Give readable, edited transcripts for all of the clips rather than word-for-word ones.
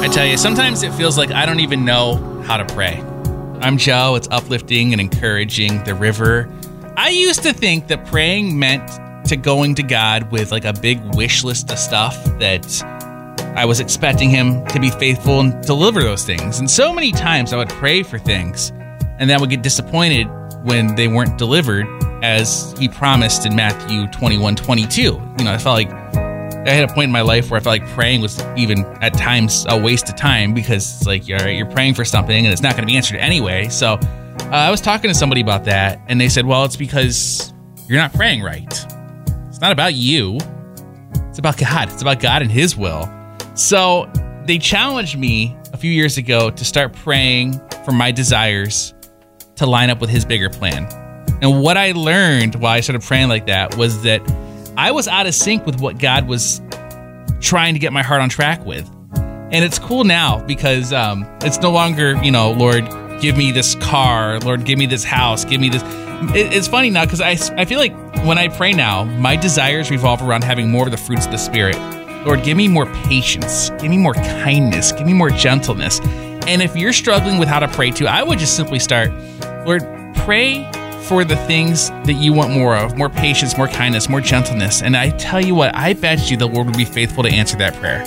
I tell you, sometimes it feels like I don't even know how to pray. I'm Joe. It's uplifting and encouraging the river. I used to think that praying meant to going to God with like a big wish list of stuff that I was expecting him to be faithful and deliver those things. And so many times I would pray for things and then I would get disappointed when they weren't delivered as he promised in Matthew 21:22. You know, I felt like I had a point in my life where I felt like praying was even at times a waste of time because it's like, all right, you're praying for something and it's not going to be answered anyway. So I was talking to somebody about that and they said, well, it's because you're not praying right. It's not about you. It's about God. It's about God and his will. So they challenged me a few years ago to start praying for my desires to line up with his bigger plan. And what I learned while I started praying like that was that I was out of sync with what God was trying to get my heart on track with. And it's cool now because it's no longer, you know, Lord, give me this car. Lord, give me this house. Give me this. It's funny now because I feel like when I pray now, my desires revolve around having more of the fruits of the Spirit. Lord, give me more patience. Give me more kindness. Give me more gentleness. And if you're struggling with how to pray too, I would just simply start, Lord, pray for the things that you want more of, more patience, more kindness, more gentleness. And I tell you what, I bet you the Lord will be faithful to answer that prayer.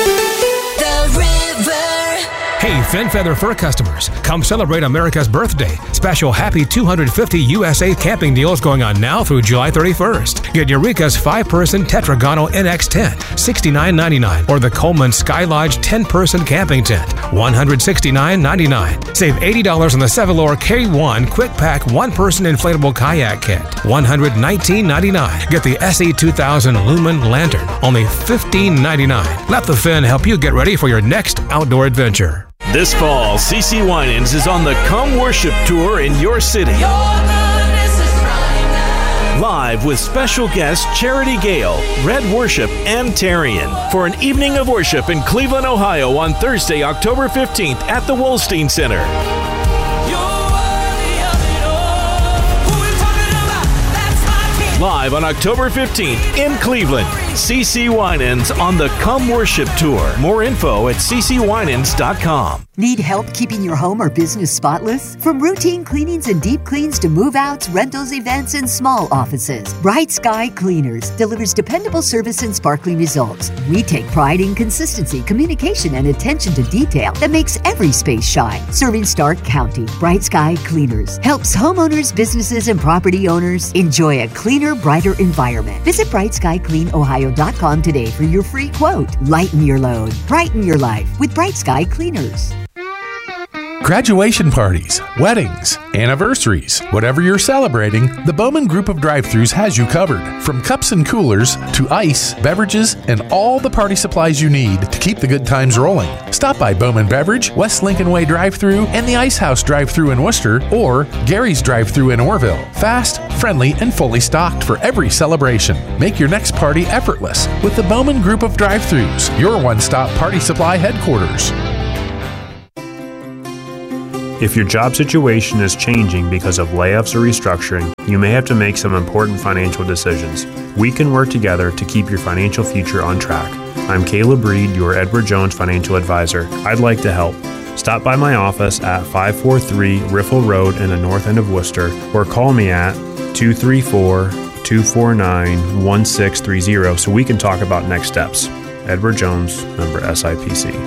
The River. Hey, Fin Feather Fur customers, come celebrate America's birthday. Special Happy 250 USA camping deals going on now through July 31st. Get Eureka's 5-person Tetragano NX tent, $69.99, or the Coleman Sky Lodge 10-person camping tent, $169.99. Save $80 on the Sevalor K1 Quick Pack 1-person inflatable kayak kit, $119.99. Get the SE2000 Lumen Lantern, only $15.99. Let the Fin help you get ready for your next outdoor adventure. This fall, CC Winans is on the Come Worship Tour in your city. Live with special guests Charity Gale, Red Worship, and Tarian for an evening of worship in Cleveland, Ohio on Thursday, October 15th at the Wolstein Center. Live on October 15th in Cleveland, CC Winans on the Come Worship Tour. More info at ccwinans.com. Need help keeping your home or business spotless? From routine cleanings and deep cleans to move-outs, rentals, events, and small offices, Bright Sky Cleaners delivers dependable service and sparkling results. We take pride in consistency, communication, and attention to detail that makes every space shine. Serving Stark County, Bright Sky Cleaners helps homeowners, businesses, and property owners enjoy a cleaner, brighter environment. Visit brightskycleanohio.com today for your free quote. Lighten your load, brighten your life with Bright Sky Cleaners. Graduation parties, weddings, anniversaries, whatever you're celebrating, the Bowman Group of Drive-Thrus has you covered. From cups and coolers to ice, beverages, and all the party supplies you need to keep the good times rolling. Stop by Bowman Beverage, West Lincoln Way Drive-Thru, and the Ice House Drive-Thru in Worcester, or Gary's Drive-Thru in Orville. Fast, friendly, and fully stocked for every celebration. Make your next party effortless with the Bowman Group of Drive-Thrus, your one-stop party supply headquarters. If your job situation is changing because of layoffs or restructuring, you may have to make some important financial decisions. We can work together to keep your financial future on track. I'm Caleb Reed, your Edward Jones financial advisor. I'd like to help. Stop by my office at 543 Riffle Road in the north end of Worcester, or call me at 234-249-1630 so we can talk about next steps. Edward Jones, member SIPC.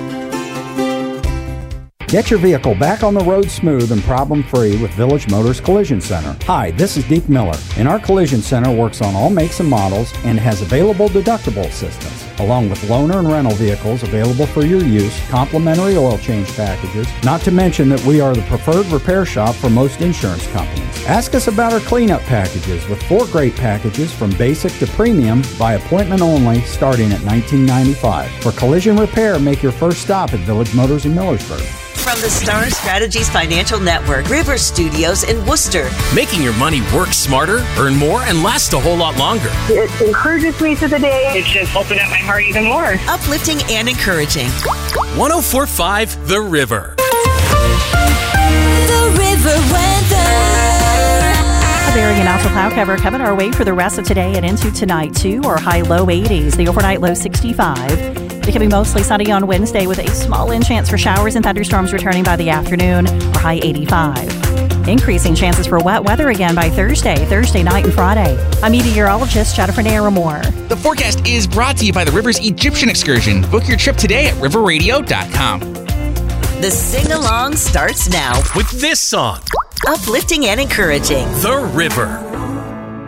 Get your vehicle back on the road smooth and problem-free with Village Motors Collision Center. Hi, this is Deke Miller, and our Collision Center works on all makes and models and has available deductible assistance, along with loaner and rental vehicles available for your use, complimentary oil change packages, not to mention that we are the preferred repair shop for most insurance companies. Ask us about our cleanup packages with 4 great packages from basic to premium by appointment only starting at $19.95. For collision repair, make your first stop at Village Motors in Millersburg. From the Star Strategies Financial Network, River Studios in Worcester. Making your money work smarter, earn more, and last a whole lot longer. It encourages me through the day. It's just opened up my heart even more. Uplifting and encouraging. 104.5 The River. The River weather. A varying amount of cloud cover coming our way for the rest of today and into tonight, too. Our high low 80s, the overnight low 65. Becoming mostly sunny on Wednesday with a small-in chance for showers and thunderstorms returning by the afternoon, or high 85. Increasing chances for wet weather again by Thursday night and Friday. I'm meteorologist Jennifer Naramore. The forecast is brought to you by the Rivers Egyptian Excursion. Book your trip today at riverradio.com. The sing-along starts now with this song. Uplifting and encouraging. The River.